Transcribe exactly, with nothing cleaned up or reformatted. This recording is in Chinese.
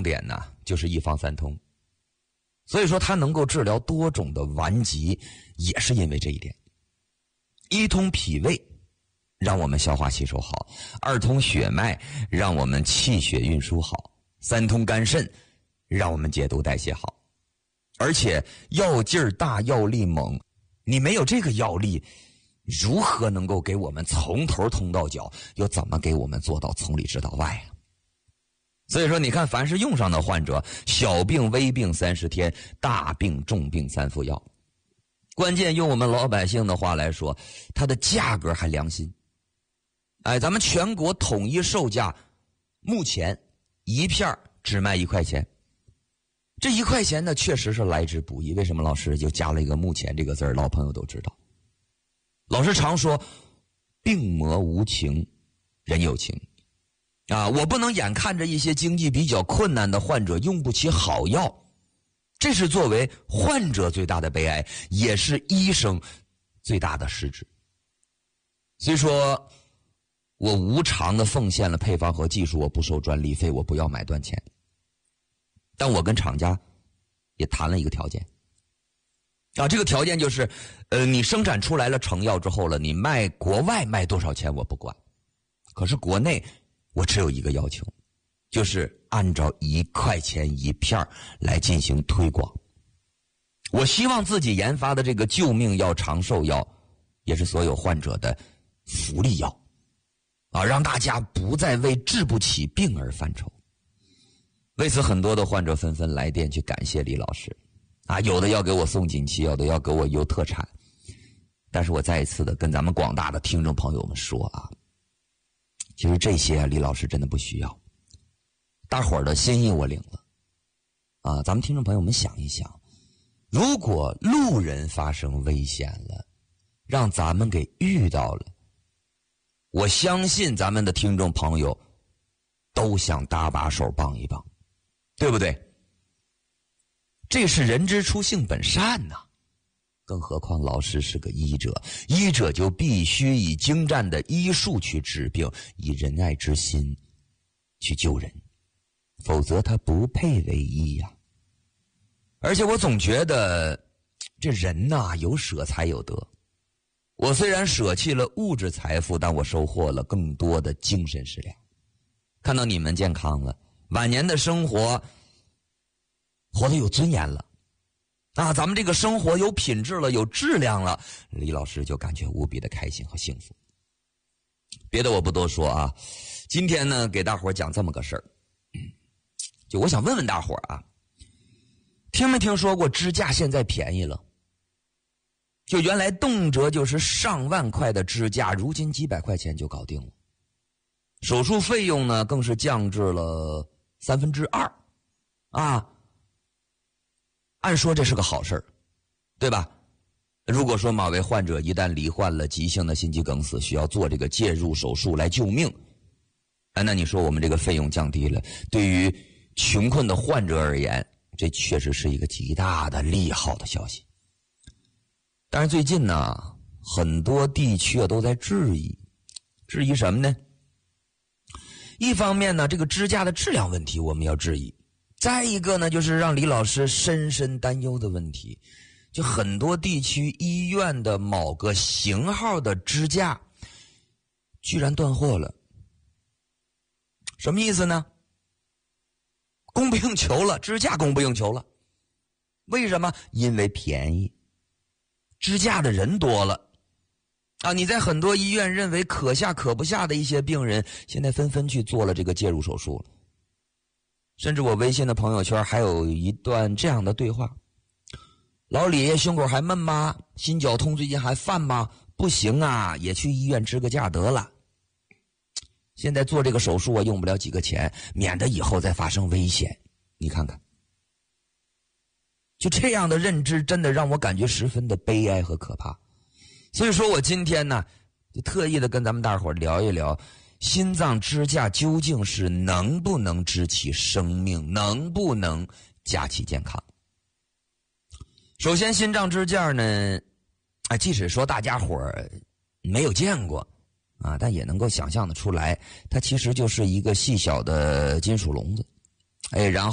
点呢，就是一方三通。所以说它能够治疗多种的顽疾，也是因为这一点。一通脾胃，让我们消化吸收好；二通血脉，让我们气血运输好；三通肝肾，让我们解毒代谢好。而且药劲儿大，药力猛，你没有这个药力，如何能够给我们从头通到脚，又怎么给我们做到从里直到外啊？所以说你看，凡是用上的患者，小病微病三十天，大病重病三服药。关键用我们老百姓的话来说，它的价格还良心。哎，咱们全国统一售价，目前一片只卖一块钱。这一块钱呢，确实是来之不易。为什么老师就加了一个目前这个字儿？老朋友都知道。老师常说，病魔无情，人有情。啊，我不能眼看着一些经济比较困难的患者用不起好药，这是作为患者最大的悲哀，也是医生最大的失职。所以说，我无偿的奉献了配方和技术，我不收专利费，我不要买断钱。但我跟厂家也谈了一个条件，啊，这个条件就是，呃，你生产出来了成药之后了，你卖国外卖多少钱我不管，可是国内我只有一个要求，就是按照一块钱一片来进行推广。我希望自己研发的这个救命药、长寿药，也是所有患者的福利药，啊，让大家不再为治不起病而犯愁。为此，很多的患者纷纷来电去感谢李老师，啊，有的要给我送锦旗，有的要给我邮特产。但是我再一次的跟咱们广大的听众朋友们说啊，其实这些啊，李老师真的不需要。大伙儿的心意我领了，啊，咱们听众朋友们想一想，如果路人发生危险了，让咱们给遇到了，我相信咱们的听众朋友都想搭把手帮一帮，对不对？这是人之初性本善呐、啊，更何况老师是个医者，医者就必须以精湛的医术去治病，以仁爱之心去救人，否则他不配为医呀、啊。而且我总觉得这人呐、啊，有舍才有得。我虽然舍弃了物质财富，但我收获了更多的精神食粮。看到你们健康了，晚年的生活活得有尊严了，啊，咱们这个生活有品质了，有质量了，李老师就感觉无比的开心和幸福。别的我不多说啊，今天呢给大伙讲这么个事儿，就我想问问大伙啊，听没听说过支架现在便宜了？就原来动辄就是上万块的支架，如今几百块钱就搞定了。手术费用呢更是降至了三分之二，啊，按说这是个好事儿，对吧？如果说某位患者一旦罹患了急性的心肌梗死，需要做这个介入手术来救命，哎，那你说我们这个费用降低了，对于穷困的患者而言，这确实是一个极大的利好的消息。但是最近呢，很多地区啊都在质疑，质疑什么呢？一方面呢，这个支架的质量问题我们要质疑，再一个呢，就是让李老师深深担忧的问题，就很多地区医院的某个型号的支架居然断货了。什么意思呢？供不应求了，支架供不应求了。为什么？因为便宜，支架的人多了啊！你在很多医院认为可下可不下的一些病人，现在纷纷去做了这个介入手术了。甚至我微信的朋友圈还有一段这样的对话：老李，胸口还闷吗？心绞痛最近还犯吗？不行啊，也去医院支个架得了。现在做这个手术啊，用不了几个钱，免得以后再发生危险。你看看，就这样的认知真的让我感觉十分的悲哀和可怕。所以说我今天呢，就特意的跟咱们大伙儿聊一聊，心脏支架究竟是能不能支起生命，能不能架起健康。首先，心脏支架呢，啊，即使说大家伙儿没有见过啊，但也能够想象得出来，它其实就是一个细小的金属笼子，哎，然后